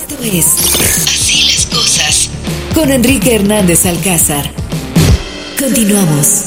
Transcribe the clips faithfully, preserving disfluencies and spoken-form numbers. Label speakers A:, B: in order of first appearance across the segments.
A: Esto es Así las Cosas con Enrique Hernández Alcázar. Continuamos.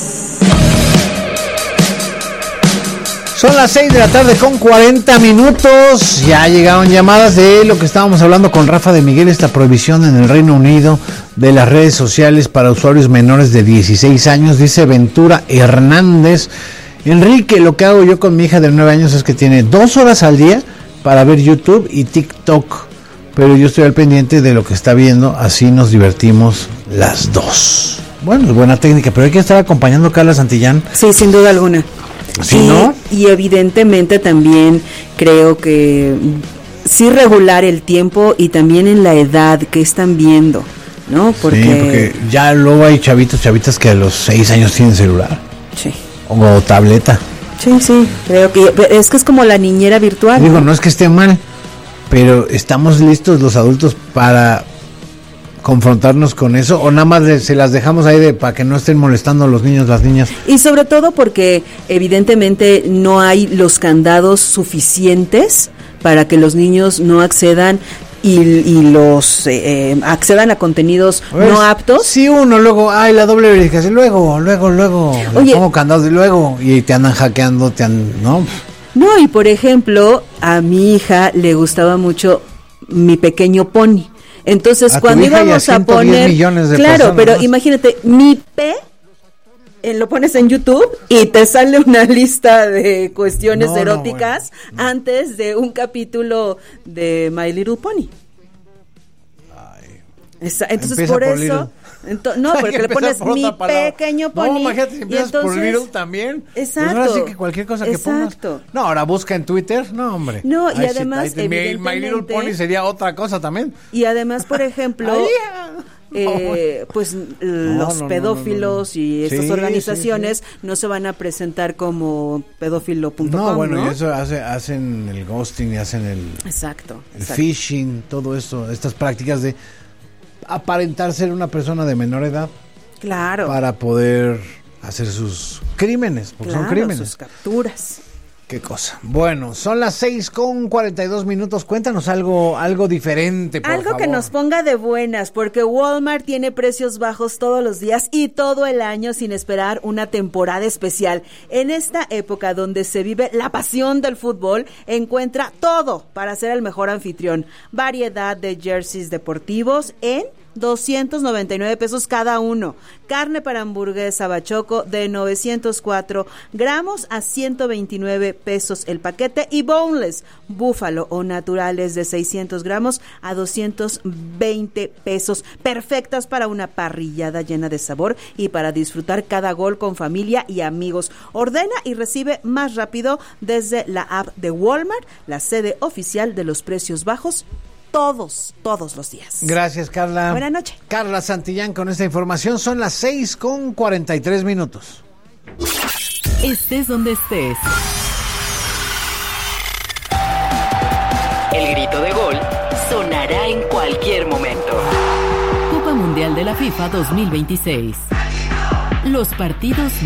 B: Son las seis de la tarde con cuarenta minutos. Ya llegaron llamadas de lo que estábamos hablando con Rafa de Miguel, esta prohibición en el Reino Unido de las redes sociales para usuarios menores de dieciséis años. Dice Ventura Hernández: Enrique, lo que hago yo con mi hija de nueve años es que tiene dos horas al día para ver YouTube y TikTok, pero yo estoy al pendiente de lo que está viendo, así nos divertimos las dos. Bueno, es buena técnica, pero hay que estar acompañando a Carla Santillán.
C: Sí, sin duda alguna.
B: ¿Sí,
C: y,
B: no?
C: y evidentemente también creo que sí regular el tiempo y también en la edad que están viendo, ¿no? Porque,
B: sí, porque ya luego hay chavitos, chavitas que a los seis años tienen celular.
C: Sí.
B: O tableta.
C: Sí, sí, creo que es que es como la niñera virtual.
B: Digo, no es que esté mal, pero ¿estamos listos los adultos para confrontarnos con eso? ¿O nada más le, se las dejamos ahí de para que no estén molestando a los niños, las niñas?
C: Y sobre todo porque evidentemente no hay los candados suficientes para que los niños no accedan y, y los eh, accedan a contenidos pues, no aptos.
B: Sí, uno luego, ay, la doble verificación, luego, luego, luego,
C: Oye,
B: pongo candados y luego, y te andan hackeando, te andan, ¿no?
C: No, y por ejemplo, a mi hija le gustaba mucho Mi Pequeño Pony. Entonces,
B: a
C: cuando íbamos a poner,
B: millones de
C: claro,
B: personas,
C: pero
B: ¿no?
C: Imagínate, mi P, eh, lo pones en YouTube y te sale una lista de cuestiones
B: no,
C: eróticas
B: no, bueno, no.
C: antes de un capítulo de My Little Pony.
B: Ay,
C: Esa, entonces,
B: empieza
C: por,
B: por
C: eso...
B: Little.
C: Ento, no, porque le pones Mi Pequeño Pony.
B: No, imagínate si empiezas
C: entonces,
B: por Little también.
C: Exacto.
B: Pues ahora sí que cualquier cosa que
C: exacto.
B: pongas. No, ahora busca en Twitter. No, hombre.
C: No, y
B: Ay,
C: además,
B: sí, ay, My Little Pony sería otra cosa también.
C: Y además, por ejemplo...
B: Ay,
C: Eh, pues
B: no,
C: los
B: no,
C: pedófilos
B: no, no, no.
C: y estas
B: sí,
C: organizaciones
B: sí, sí.
C: no se van a presentar como pedófilo punto com,
B: no, bueno,
C: ¿no?
B: y eso hace, hacen el ghosting y hacen el,
C: exacto,
B: el
C: exacto.
B: phishing, todo esto, estas prácticas de aparentar ser una persona de menor edad.
C: Claro.
B: Para poder hacer sus crímenes, porque
C: claro,
B: son crímenes.
C: Sus capturas.
B: Qué cosa. Bueno, son las seis con cuarenta y dos minutos. Cuéntanos algo, algo diferente, por
C: Algo
B: favor.
C: que nos ponga de buenas, porque Walmart tiene precios bajos todos los días y todo el año sin esperar una temporada especial. En esta época donde se vive la pasión del fútbol, encuentra todo para ser el mejor anfitrión. Variedad de jerseys deportivos en doscientos noventa y nueve pesos cada uno. Carne para hamburguesa bachoco de novecientos cuatro gramos a ciento veintinueve pesos el paquete, y boneless búfalo o naturales de seiscientos gramos a doscientos veinte pesos. Perfectas para una parrillada llena de sabor y para disfrutar cada gol con familia y amigos. Ordena y recibe más rápido desde la app de Walmart, la sede oficial de los precios bajos. Todos, todos los días.
B: Gracias, Carla.
C: Buenas noches.
B: Carla Santillán con esta información. Son las seis con cuarenta y tres minutos.
A: Estés donde estés.
D: El grito de gol sonará en cualquier momento.
A: Copa Mundial de la FIFA dos mil veintiséis. Los partidos